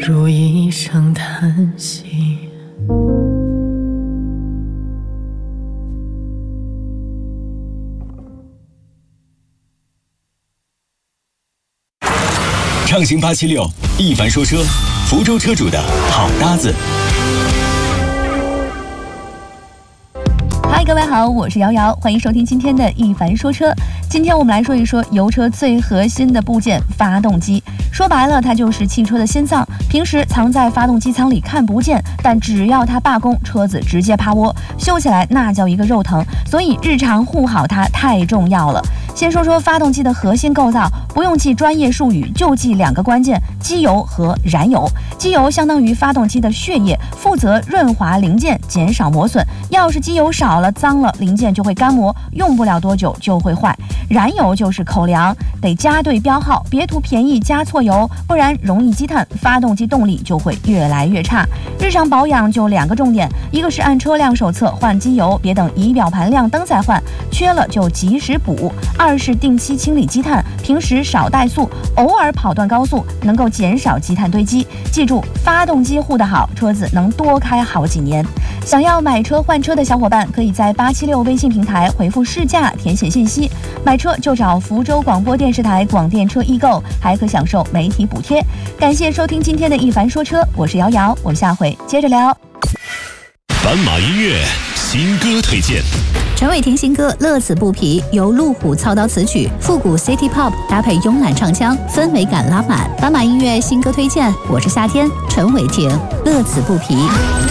如一声叹息。 畅行876，一凡说车，福州车主的好搭子。 嗨，各位好，我是瑶瑶，欢迎收听今天的一凡说车。今天我们来说一说油车最核心的部件——发动机。说白了，它就是汽车的心脏，平时藏在发动机舱里看不见，但只要它罢工，车子直接趴窝，修起来那叫一个肉疼。所以日常护好它太重要了。先说说发动机的核心构造，不用记专业术语，就记两个关键：机油和燃油。机油相当于发动机的血液，负责润滑零件，减少磨损。要是机油少了、脏了，零件就会干磨，用不了多久就会坏。燃油就是口粮，得加对标号，别图便宜加错油，不然容易积碳，发动机动力就会越来越差。日常保养就两个重点，一个是按车辆手册换机油，别等仪表盘亮灯再换，缺了就及时补；二是定期清理积碳，平时少怠速，偶尔跑段高速，能够减少积碳堆积。记住，发动机护得好，车子能多开好几年。想要买车换车的小伙伴，可以在876微信平台回复试驾填写信息，买车就找福州广播电视台广电车易购，还可享受媒体补贴。感谢收听今天的一凡说车，我是瑶瑶，我们下回接着聊。 斑马音乐新歌推荐。 陈伟霆新歌《乐此不疲》由路虎操刀词曲，复古 City Pop 搭配慵懒唱腔，氛围感拉满。斑马音乐新歌推荐，我是夏天，陈伟霆《乐此不疲》。